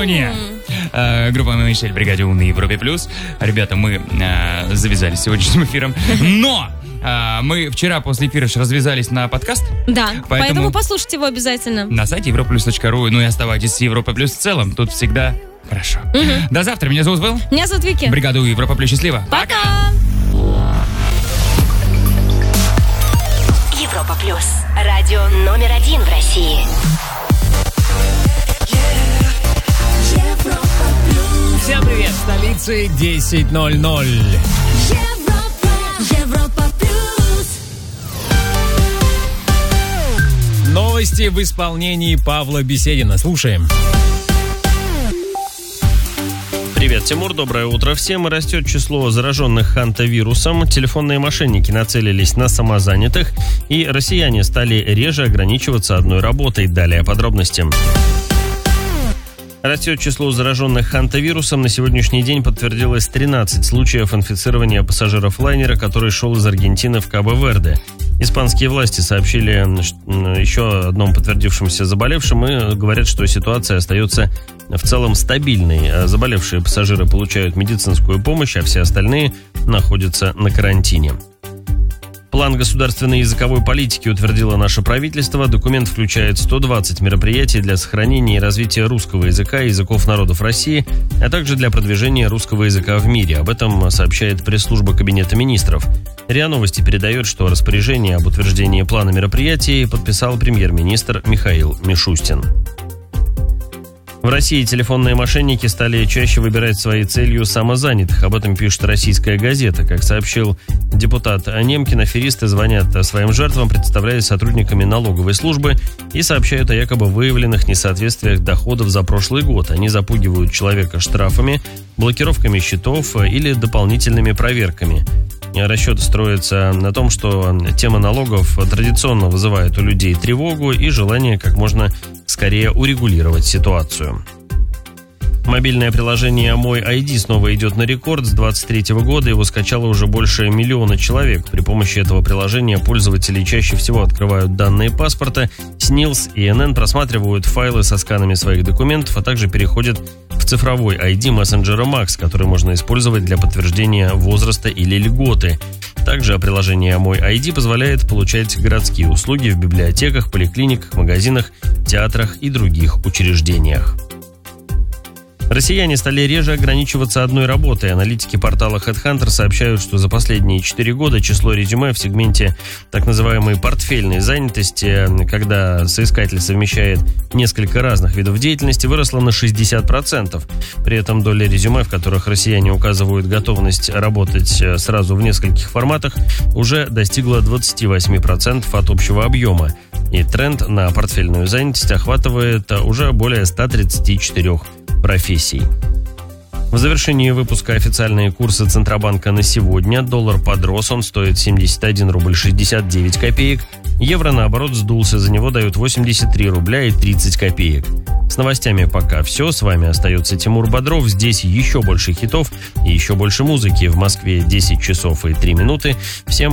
Калифорния. Группа Мишель, бригаде У на Европе Плюс. Ребята, мы завязались сегодняшним эфиром. Но мы вчера после эфира развязались на подкаст. Да, поэтому послушайте его обязательно. На сайте europaplus.ru. Ну и оставайтесь с Европа Плюс в целом. Тут всегда хорошо. До завтра. Меня зовут Вэл. Меня зовут Вики. Бригада У, Европа Плюс. Счастливо. Пока. Европа Плюс. Радио номер 1 в России. Всем привет, столицы 10:00. Европа Плюс. Новости в исполнении Павла Беседина. Слушаем. Привет, Тимур, доброе утро всем. Растет число зараженных хантавирусом, телефонные мошенники нацелились на самозанятых, и россияне стали реже ограничиваться одной работой. Далее подробности. Растет число зараженных хантавирусом. На сегодняшний день подтвердилось 13 случаев инфицирования пассажиров лайнера, который шел из Аргентины в Кабо-Верде. Испанские власти сообщили еще о одном подтвердившемся заболевшем и говорят, что ситуация остается в целом стабильной. Заболевшие пассажиры получают медицинскую помощь, а все остальные находятся на карантине. План государственной языковой политики утвердило наше правительство. Документ включает 120 мероприятий для сохранения и развития русского языка и языков народов России, а также для продвижения русского языка в мире. Об этом сообщает пресс-служба Кабинета министров. РИА Новости передает, что распоряжение об утверждении плана мероприятий подписал премьер-министр Михаил Мишустин. В России телефонные мошенники стали чаще выбирать своей целью самозанятых. Об этом пишет «Российская газета». Как сообщил депутат Немкин, аферисты звонят своим жертвам, представляясь сотрудниками налоговой службы, и сообщают о якобы выявленных несоответствиях доходов за прошлый год. Они запугивают человека штрафами, блокировками счетов или дополнительными проверками. Расчет строится на том, что тема налогов традиционно вызывает у людей тревогу и желание как можно скорее урегулировать ситуацию. Мобильное приложение «Мой ID» снова идет на рекорд. С 2023 года его скачало уже больше 1 миллиона человек. При помощи этого приложения пользователи чаще всего открывают данные паспорта, СНИЛС и ИНН, просматривают файлы со сканами своих документов, а также переходят в цифровой ID мессенджера Max, который можно использовать для подтверждения возраста или льготы. Также приложение «Мой ID» позволяет получать городские услуги в библиотеках, поликлиниках, магазинах, театрах и других учреждениях. Россияне стали реже ограничиваться одной работой. Аналитики портала HeadHunter сообщают, что за последние 4 года число резюме в сегменте так называемой портфельной занятости, когда соискатель совмещает несколько разных видов деятельности, выросло на 60%. При этом доля резюме, в которых россияне указывают готовность работать сразу в нескольких форматах, уже достигла 28% от общего объема. И тренд на портфельную занятость охватывает уже более 134 профессий. В завершении выпуска официальные курсы Центробанка на сегодня. Доллар подрос, он стоит 71 рубль 69 копеек. Евро, наоборот, сдулся, за него дают 83 рубля и 30 копеек. С новостями пока все. С вами остается Тимур Бодров. Здесь еще больше хитов и еще больше музыки. В Москве 10 часов и 3 минуты. Всем